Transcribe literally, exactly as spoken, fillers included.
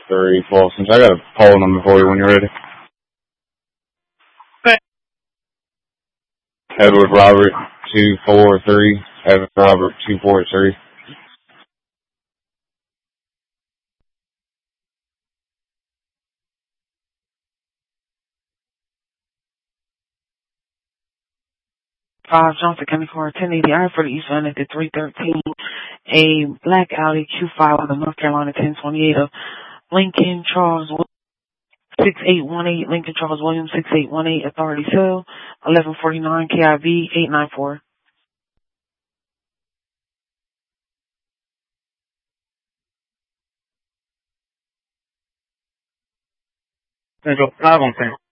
three, Folsom. I got a poll number for you when you're ready. Edward Robert, two four three. Edward Robert, two four three. five Johnson County Court, ten eighty I for the East End at the three thirteen. A black Audi Q five out of North Carolina, ten twenty-eight of Lincoln Charles six eight one eight, Lincoln Charles Williams six eight one eight, authority sale, eleven forty-nine K I V eight nine four. Central five on ten.